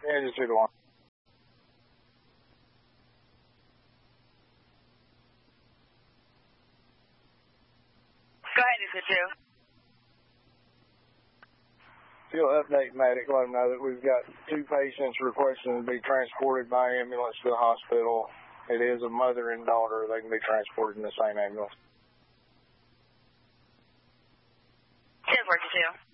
Yeah, just do the one. Go ahead, is it two? If you'll update Medic, let them know that we've got 2 patients requesting to be transported by ambulance to the hospital. It is a mother and daughter. They can be transported in the same ambulance. 1042.